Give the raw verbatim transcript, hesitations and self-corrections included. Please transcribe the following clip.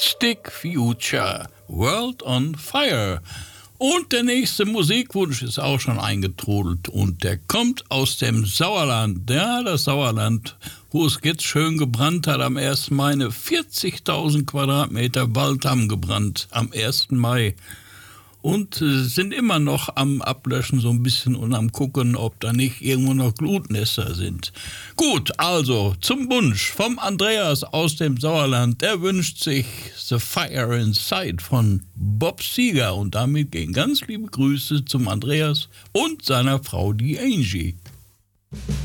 Stick Future, World on Fire. Und der nächste Musikwunsch ist auch schon eingetrudelt und der kommt aus dem Sauerland. Ja, das Sauerland, wo es jetzt schön gebrannt hat am ersten Mai. Eine vierzigtausend Quadratmeter Wald haben gebrannt am ersten Mai. Und äh, sind immer noch am Ablöschen so ein bisschen und am Gucken, ob da nicht irgendwo noch Glutnester sind. Gut, also zum Wunsch vom Andreas aus dem Sauerland. Der wünscht sich The Fire Inside von Bob Seger. Und damit gehen ganz liebe Grüße zum Andreas und seiner Frau, die Angie.